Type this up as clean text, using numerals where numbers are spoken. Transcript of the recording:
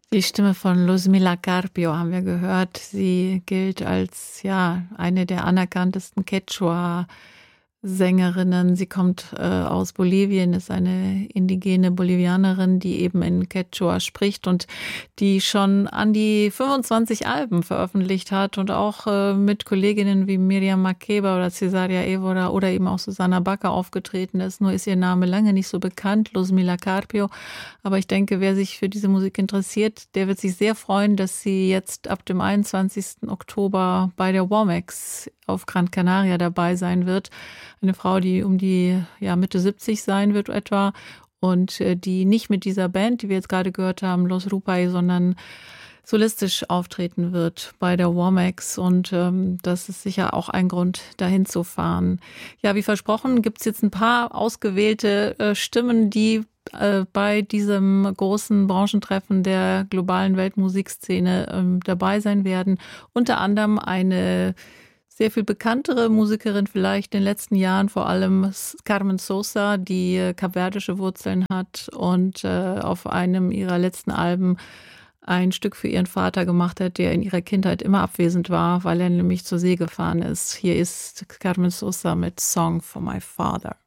Die Stimme von Luzmila Carpio haben wir gehört. Sie gilt als eine der anerkanntesten Quechua-Sängerinnen. Sie kommt aus Bolivien, ist eine indigene Bolivianerin, die eben in Quechua spricht und die schon an die 25 Alben veröffentlicht hat und auch mit Kolleginnen wie Miriam Makeba oder Cesaria Évora oder eben auch Susana Baca aufgetreten ist. Nur ist ihr Name lange nicht so bekannt, Luzmila Carpio. Aber ich denke, wer sich für diese Musik interessiert, der wird sich sehr freuen, dass sie jetzt ab dem 21. Oktober bei der Womex auf Gran Canaria dabei sein wird. Eine Frau, die um die Mitte 70 sein wird etwa und die nicht mit dieser Band, die wir jetzt gerade gehört haben, Los Rupay, sondern solistisch auftreten wird bei der Womex. Und das ist sicher auch ein Grund, dahin zu fahren. Ja, wie versprochen, gibt es jetzt ein paar ausgewählte Stimmen, die bei diesem großen Branchentreffen der globalen Weltmusikszene dabei sein werden. Unter anderem eine sehr viel bekanntere Musikerin vielleicht in den letzten Jahren, vor allem Carmen Sosa, die kapverdische Wurzeln hat und auf einem ihrer letzten Alben ein Stück für ihren Vater gemacht hat, der in ihrer Kindheit immer abwesend war, weil er nämlich zur See gefahren ist. Hier ist Carmen Sosa mit Song for My Father.